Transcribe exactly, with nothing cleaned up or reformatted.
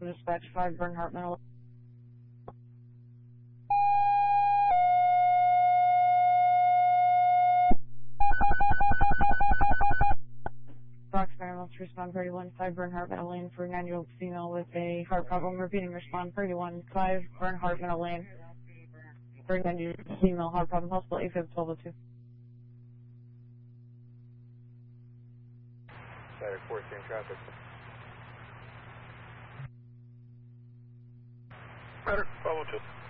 Dispatch five, Bernhardt, Mental. Fox Paramount, respond thirty-one five, Bernhardt, Mental Lane for a nine-year-old female with a heart problem. Repeating, respond thirty-one five, Bernhardt, Mental Lane for a nine-year-old female heart problem. Hospital A Fib twelve oh two. Side fourteen traffic. Matter, twelve oh two.